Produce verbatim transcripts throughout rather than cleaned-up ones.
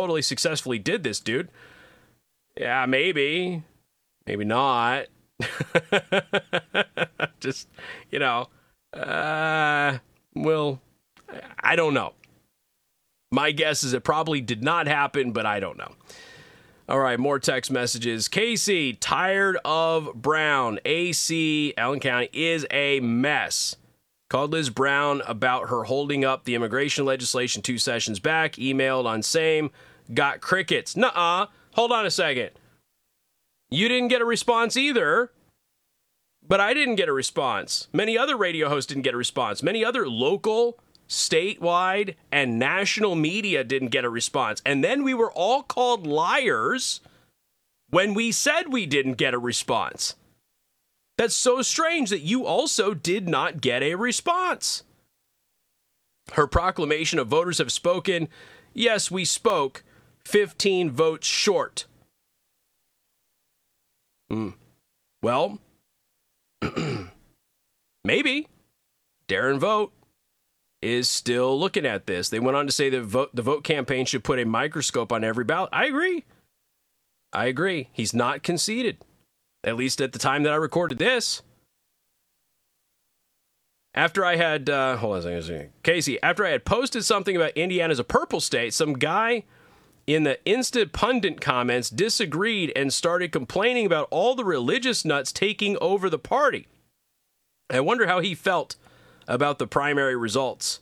totally successfully did this, dude. Yeah, maybe. Maybe not. Just, you know, uh, well, I don't know. My guess is it probably did not happen, but I don't know. All right, more text messages. Casey, tired of Brown. A C, Allen County, is a mess. Called Liz Brown about her holding up the immigration legislation two sessions back. Emailed on same. Got crickets. Nuh-uh. Hold on a second. You didn't get a response either, but I didn't get a response. Many other radio hosts didn't get a response. Many other local, statewide, and national media didn't get a response. And then we were all called liars when we said we didn't get a response. That's so strange that you also did not get a response. Her proclamation of voters have spoken. Yes, we spoke. fifteen votes short. Mm. Well, maybe Darren Vogt is still looking at this. They went on to say that vote, the vote campaign should put a microscope on every ballot. I agree. I agree. He's not conceded, at least at the time that I recorded this. After I had, uh, hold on a second, Casey, after I had posted something about Indiana as a purple state, some guy in the Instant Pundit comments disagreed and started complaining about all the religious nuts taking over the party. I wonder how he felt about the primary results.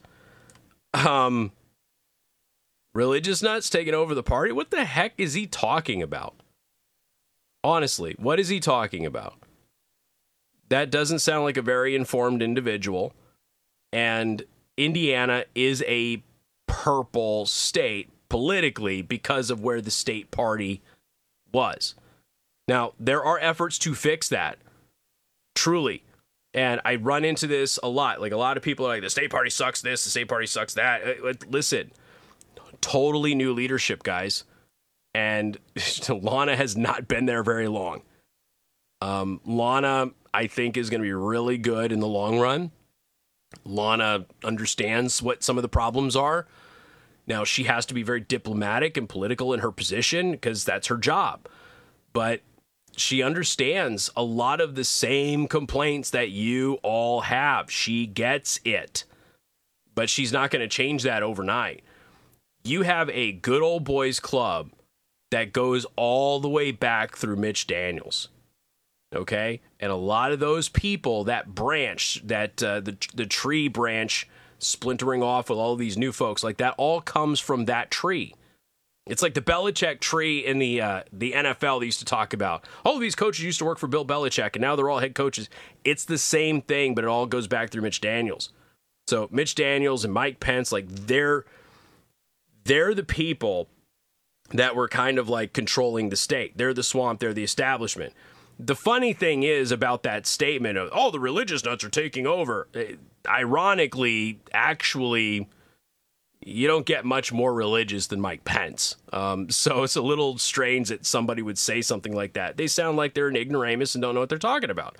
Um, religious nuts taking over the party? What the heck is he talking about? Honestly, what is he talking about? That doesn't sound like a very informed individual. And Indiana is a purple state politically because of where the state party was. Now, there are efforts to fix that. Truly. And I run into this a lot. Like, a lot of people are like, the state party sucks this, the state party sucks that. Listen, totally new leadership, guys. And Lana has not been there very long. Um, Lana, I think, is going to be really good in the long run. Lana understands what some of the problems are. Now, she has to be very diplomatic and political in her position because that's her job. But she understands a lot of the same complaints that you all have. She gets it. But she's not going to change that overnight. You have a good old boys club that goes all the way back through Mitch Daniels. Okay? And a lot of those people, that branch, that uh, the the tree branch splintering off with all of these new folks, like that all comes from that tree. It's like the Belichick tree in the uh, the N F L they used to talk about. All of these coaches used to work for Bill Belichick, and now they're all head coaches. It's the same thing, but it all goes back through Mitch Daniels. So Mitch Daniels and Mike Pence, like they're they're the people that were kind of like controlling the state. They're the swamp. They're the establishment. The funny thing is about that statement of, oh, the religious nuts are taking over. Ironically, actually, you don't get much more religious than Mike Pence. Um, so it's a little strange that somebody would say something like that. They sound like they're an ignoramus and don't know what they're talking about.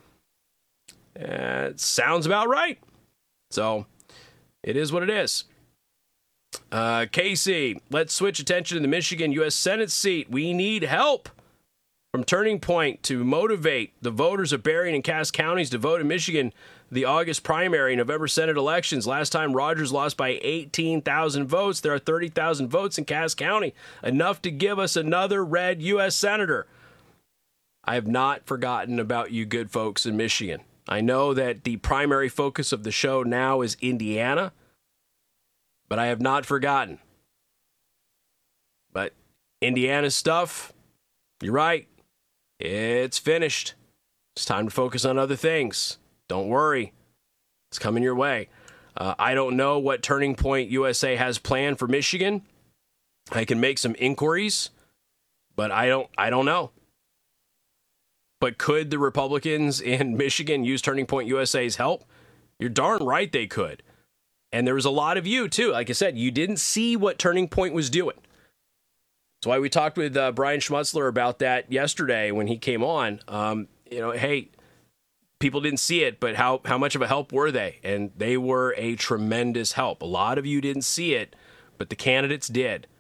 Uh, it sounds about right. So it is what it is. Uh, Casey, let's switch attention to the Michigan U S Senate seat. We need help from Turning Point to motivate the voters of Berrien and Cass counties to vote in Michigan the August primary, November Senate elections. Last time Rogers lost by eighteen thousand votes. There are thirty thousand votes in Cass County, enough to give us another red U S senator. I have not forgotten about you good folks in Michigan. I know that the primary focus of the show now is Indiana, but I have not forgotten. But Indiana stuff, you're right. It's finished. It's time to focus on other things. Don't worry. It's coming your way. Uh, I don't know what Turning Point U S A has planned for Michigan. I can make some inquiries, but I don't I don't know. But could the Republicans in Michigan use Turning Point U S A's help? You're darn right they could. And there was a lot of you, too. Like I said, you didn't see what Turning Point was doing. That's why we talked with uh, Brian Schmutzler about that yesterday when he came on. Um, you know, hey, people didn't see it, but how, how much of a help were they? And they were a tremendous help. A lot of you didn't see it, but the candidates did.